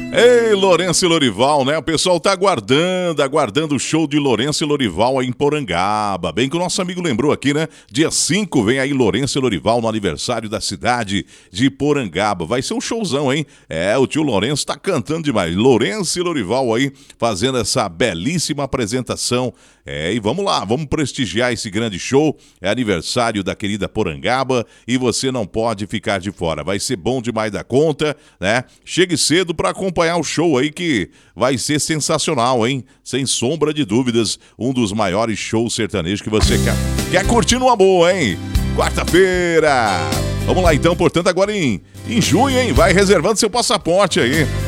Ei, Lourenço e Lorival, né? O pessoal tá aguardando o show de Lourenço e Lorival aí em Porangaba. Bem que o nosso amigo lembrou aqui, né? Dia 5 vem aí Lourenço e Lorival no aniversário da cidade de Porangaba. Vai ser um showzão, hein? É, o tio Lourenço tá cantando demais. Lourenço e Lorival aí fazendo essa belíssima apresentação. É, e vamos lá, vamos prestigiar esse grande show. É aniversário da querida Porangaba e você não pode ficar de fora. Vai ser bom demais da conta, né? Chegue cedo para acompanhar o show aí que vai ser sensacional, hein? Sem sombra de dúvidas, um dos maiores shows sertanejos que você quer curtir numa boa, hein? Quarta-feira! Vamos lá então, portanto, agora em junho, hein? Vai reservando seu passaporte aí.